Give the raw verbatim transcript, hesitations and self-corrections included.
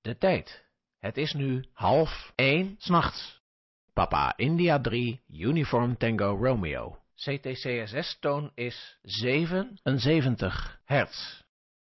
De tijd. Het is nu half één 's nachts. Papa India drie, Uniform Tango Romeo. C T C S S-toon is zevenenzeventig hertz.